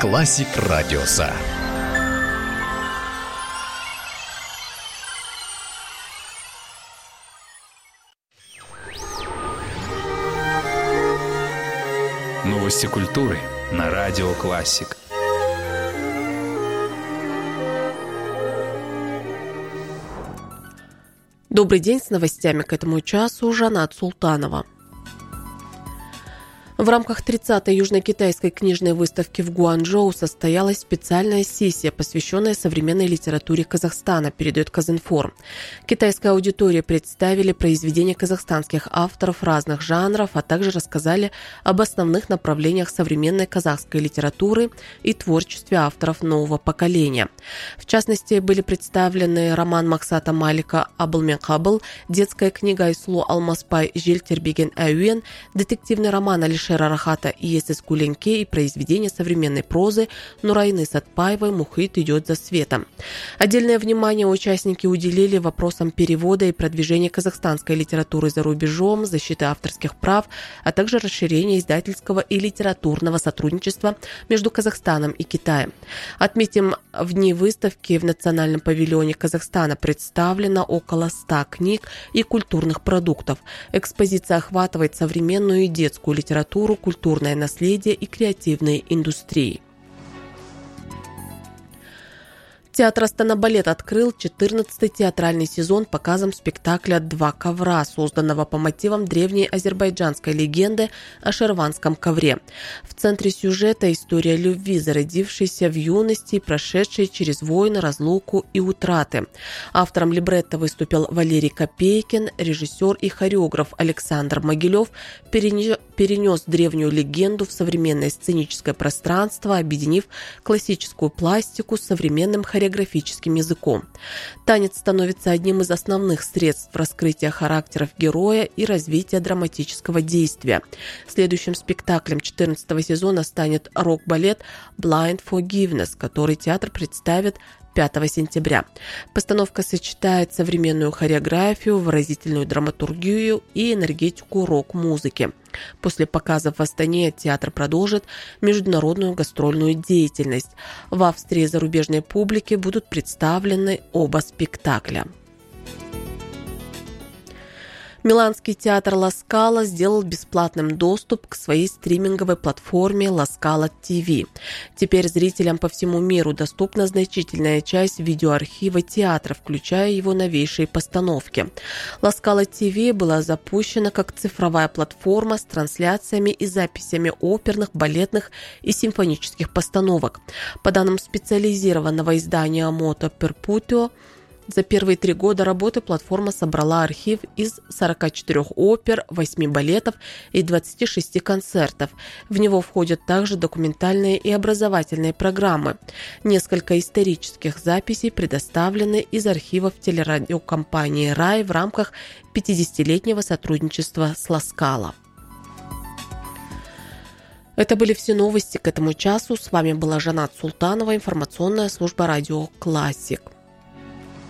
Классик Радиоса. Новости культуры на Радио Классик. Добрый день, с новостями к этому часу Жанат Султанова. В рамках 30-й южно-китайской книжной выставки в Гуанчжоу состоялась специальная сессия, посвященная современной литературе Казахстана, передает Казинформ. Китайской аудитории представили произведения казахстанских авторов разных жанров, а также рассказали об основных направлениях современной казахской литературы и творчестве авторов нового поколения. В частности, были представлены роман Максата Малика «Абыл мен Қабыл», детская книга Айсулу Алмаспай «Жел тербеген әуен», детективный роман Алишера Рахата и Есес Куленке и произведения современной прозы Нурайны Сатпаевой «Мухит идет за светом». Отдельное внимание участники уделили вопросам перевода и продвижения казахстанской литературы за рубежом, защиты авторских прав, а также расширения издательского и литературного сотрудничества между Казахстаном и Китаем. Отметим, в дни выставки в Национальном павильоне Казахстана представлено около 100 книг и культурных продуктов. Экспозиция охватывает современную и детскую литературу, культурное наследие и креативные индустрии. Театр «Астана-балет» открыл 14-й театральный сезон показом спектакля «Два ковра», созданного по мотивам древней азербайджанской легенды о шерванском ковре. В центре сюжета история любви, зародившейся в юности и прошедшей через войны, разлуку и утраты. Автором либретто выступил Валерий Копейкин, режиссер и хореограф Александр Могилев перенес древнюю легенду в современное сценическое пространство, объединив классическую пластику с современным хореографическим языком. Танец становится одним из основных средств раскрытия характеров героя и развития драматического действия. Следующим спектаклем 14-го сезона станет рок-балет «Blind Forgiveness», который театр представит 5 сентября. Постановка сочетает современную хореографию, выразительную драматургию и энергетику рок-музыки. После показов в Астане театр продолжит международную гастрольную деятельность. В Австрии зарубежной публике будут представлены оба спектакля. Миланский театр Ла Скала сделал бесплатным доступ к своей стриминговой платформе Ла Скала ТВ. Теперь зрителям по всему миру доступна значительная часть видеоархива театра, включая его новейшие постановки. Ла Скала ТВ была запущена как цифровая платформа с трансляциями и записями оперных, балетных и симфонических постановок. По данным специализированного издания Moto Perpetuo, за первые 3 года работы платформа собрала архив из 44 опер, 8 балетов и 26 концертов. В него входят также документальные и образовательные программы. Несколько исторических записей предоставлены из архивов телерадиокомпании «Рай» в рамках 50-летнего сотрудничества с Ла Скала. Это были все новости к этому часу. С вами была Жанат Султанова, информационная служба «Радио Классик».